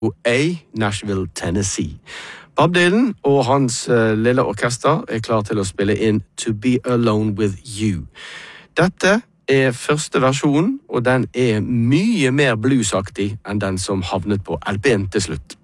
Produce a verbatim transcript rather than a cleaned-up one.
A, Nashville, Tennessee. Bob Dylan og hans uh, lille orkester er klar til å spille inn To Be Alone With You. Dette er første versjon, og den er mye mer bluesaktig enn den som havnet på L P-en til slutt.